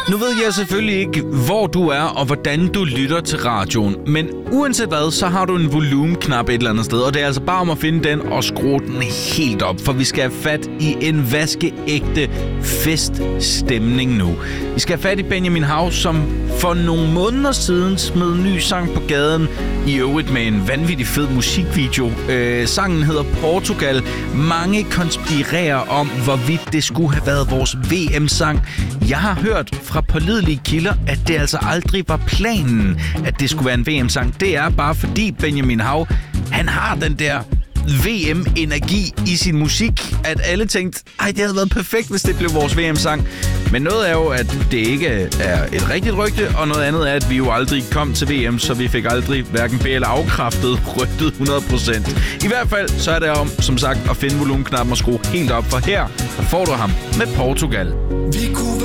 Nu ved jeg selvfølgelig ikke, hvor du er og hvordan du lytter til radioen, men uanset hvad, så har du en volumenknap et eller andet sted, og det er altså bare om at finde den og skrue den helt op, for vi skal have fat i en vaskeægte feststemning nu. Vi skal have fat i Benjamin Hav, som for nogle måneder siden smed en ny sang på gaden, i øvrigt med en vanvittig fed musikvideo. Sangen hedder Portugal. Mange konspirerer om, hvorvidt det skulle have været vores VM-sang. Jeg har hørt fra pålidelige kilder, at det altså aldrig var planen, at det skulle være en VM-sang. Det er bare fordi Benjamin Hav, han har den der VM-energi i sin musik, at alle tænkte, det havde været perfekt, hvis det blev vores VM-sang. Men noget er jo, at det ikke er et rigtigt rygte, og noget andet er, at vi jo aldrig kom til VM, så vi fik aldrig hverken be- eller afkræftet rygtet 100%. I hvert fald så er det om, som sagt, at finde volumenknappen og skrue helt op, for her får du ham med Portugal. Vi kunne